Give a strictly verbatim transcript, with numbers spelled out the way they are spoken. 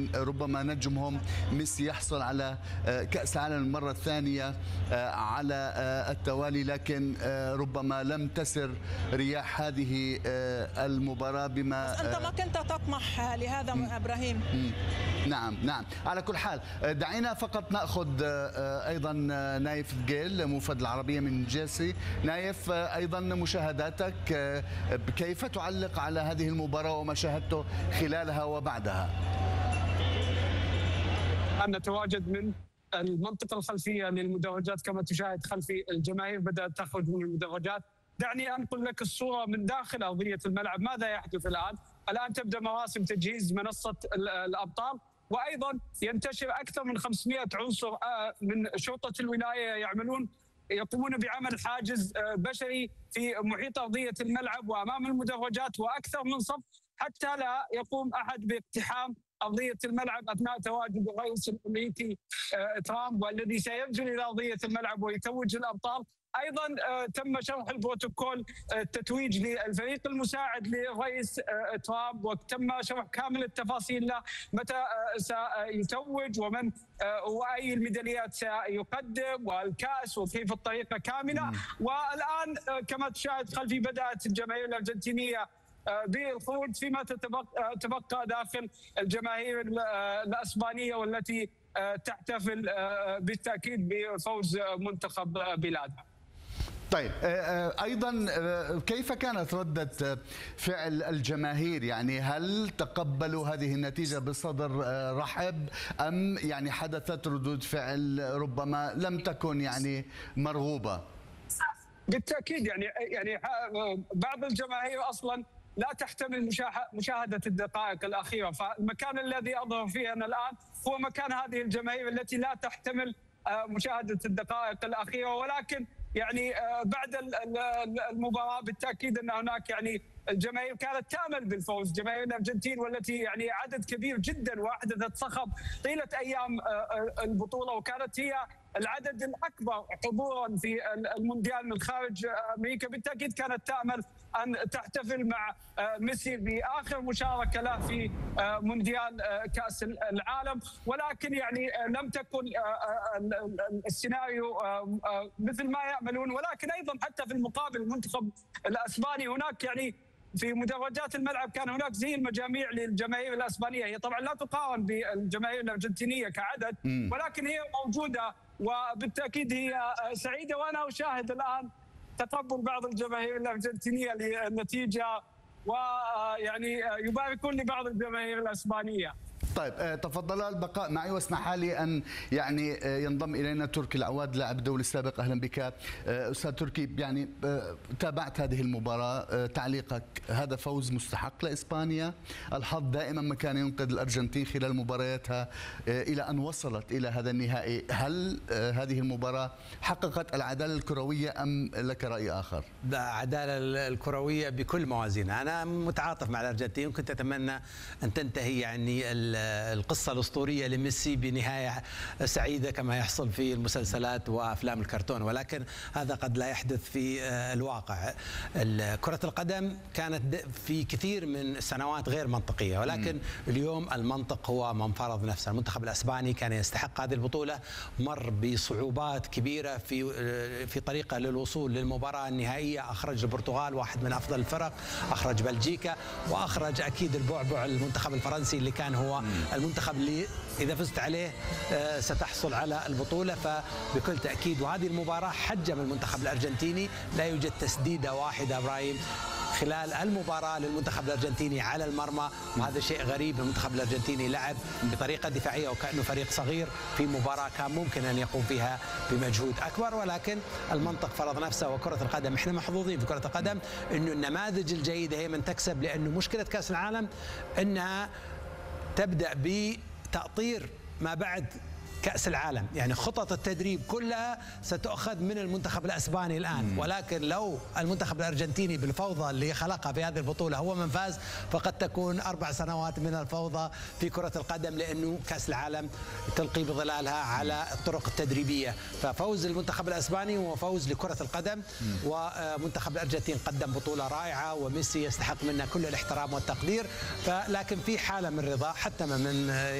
ربما نجمهم ميسي يحصل على كأس العالم المرة الثانية على التوالي، لكن ربما لم تسر رياح هذه المباراة بما بس أنت ما كنت تطمح لهذا إبراهيم. نعم نعم. على كل حال دعينا فقط نأخذ أيضا نايف جيل موفد العربية من جيرسي. نايف، أيضا مشاهداتك، كيف تعلق على هذه المباراة وما شاهدته خلالها وبعدها؟ أنا نتواجد من المنطقة الخلفية للمدرجات، كما تشاهد خلفي الجماهير بدأت تخرج من المدرجات. دعني أنقل لك الصورة من داخل أرضية الملعب. ماذا يحدث الآن؟ الآن تبدأ مراسم تجهيز منصة الأبطال، وأيضا ينتشر أكثر من خمسمئة عنصر من شرطة الولاية يعملون يقومون بعمل حاجز بشري في محيط أرضية الملعب وأمام المدرجات وأكثر من صف، حتى لا يقوم أحد باقتحام أرضية الملعب أثناء تواجد الرئيس الأمريكي ترامب، والذي سينزل إلى أرضية الملعب ويتوج الأبطال. أيضا تم شرح البروتوكول التتويج للفريق المساعد للرئيس ترامب، وتم شرح كامل التفاصيل له متى سيتوج ومن واي الميداليات سيقدم والكاس وكيف الطريقه كامله. والان كما تشاهد خلفي بدات الجماهير الارجنتينيه بالخروج فيما تتبقى تبقى داخل الجماهير الاسبانيه والتي تحتفل بالتاكيد بفوز منتخب بلادها. طيب، أيضا كيف كانت ردة فعل الجماهير؟ يعني هل تقبلوا هذه النتيجة بصدر رحب أم يعني حدثت ردود فعل ربما لم تكن يعني مرغوبة؟ بالتأكيد يعني يعني بعض الجماهير أصلا لا تحتمل مشاهدة الدقائق الأخيرة، فالمكان الذي أظهر فيه أنا الآن هو مكان هذه الجماهير التي لا تحتمل مشاهدة الدقائق الأخيرة. ولكن يعني بعد المباراة بالتأكيد أن هناك يعني الجماهير كانت تأمل بالفوز، جماهير الأرجنتين والتي يعني عدد كبير جدا وأحدثت صخب طيلة أيام البطولة، وكانت هي العدد الأكبر حضورا في المونديال من خارج أمريكا، بالتأكيد كانت تأمل أن تحتفل مع ميسي بآخر مشاركة له في مونديال كأس العالم. ولكن يعني لم تكن السيناريو مثل ما يأملون. ولكن أيضا حتى في المقابل المنتخب الأسباني هناك يعني في مدرجات الملعب كان هناك زي المجاميع للجماهير الأسبانية، هي طبعا لا تقارن بالجماهير الأرجنتينية كعدد، ولكن هي موجودة وبالتأكيد هي سعيدة. وأنا أشاهد الآن تقبل بعض الجماهير الأرجنتينية للنتيجة، ويعني يباركون لبعض الجماهير الأسبانية. طيب، تفضل البقاء معي واسمح لي ان يعني ينضم الينا تركي العواد لاعب الدولي السابق. اهلا بك استاذ تركي. يعني تابعت هذه المباراه، تعليقك؟ هذا فوز مستحق لاسبانيا، الحظ دائما ما كان ينقذ الارجنتين خلال مبارياتها الى ان وصلت الى هذا النهائي. هل هذه المباراه حققت العداله الكرويه ام لك راي اخر؟ العداله الكرويه بكل موازينها. انا متعاطف مع الارجنتين وكنت اتمنى ان تنتهي يعني القصة الأسطورية لميسي بنهاية سعيدة كما يحصل في المسلسلات وأفلام الكرتون، ولكن هذا قد لا يحدث في الواقع. كرة القدم كانت في كثير من السنوات غير منطقية، ولكن م. اليوم المنطق هو من فرض نفسه. المنتخب الأسباني كان يستحق هذه البطولة، مر بصعوبات كبيرة في في طريقه للوصول للمباراة النهائية. أخرج البرتغال واحد من أفضل الفرق، أخرج بلجيكا، وأخرج أكيد البعبع المنتخب الفرنسي اللي كان هو المنتخب اللي إذا فزت عليه ستحصل على البطولة. فبكل تأكيد وهذه المباراة حجم المنتخب الأرجنتيني. لا يوجد تسديدة واحدة إبراهيم خلال المباراة للمنتخب الأرجنتيني على المرمى، وهذا شيء غريب. المنتخب الأرجنتيني لعب بطريقة دفاعية وكأنه فريق صغير في مباراة كان ممكن أن يقوم فيها بمجهود أكبر، ولكن المنطق فرض نفسه. وكرة القدم احنا محظوظين في كرة القدم إنه النماذج الجيدة هي من تكسب، لأنه مشكلة كأس العالم إنها تبدأ بتأطير ما بعد كأس العالم، يعني خطط التدريب كلها ستؤخذ من المنتخب الأسباني الآن. ولكن لو المنتخب الأرجنتيني بالفوضى اللي خلقها في هذه البطولة هو من فاز، فقد تكون أربع سنوات من الفوضى في كرة القدم، لأنه كأس العالم تلقي بظلالها على الطرق التدريبية. ففوز المنتخب الأسباني هو فوز لكرة القدم، ومنتخب الأرجنتين قدم بطولة رائعة وميسي يستحق منا كل الاحترام والتقدير. فلكن في حالة من رضا حتى من